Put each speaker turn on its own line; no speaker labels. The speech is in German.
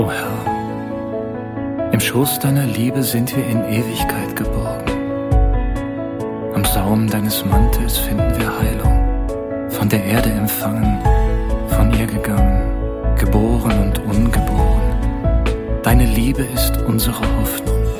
O Herr, im Schoß deiner Liebe sind wir in Ewigkeit geborgen. Am Saum deines Mantels finden wir Heilung, von der Erde empfangen, von ihr gegangen, geboren und ungeboren. Deine Liebe ist unsere Hoffnung.